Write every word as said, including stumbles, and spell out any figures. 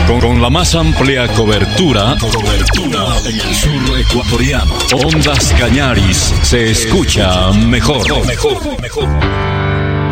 Con, con la más amplia cobertura, cobertura en el sur ecuatoriano. Ondas Cañaris se escucha mejor, mejor, mejor.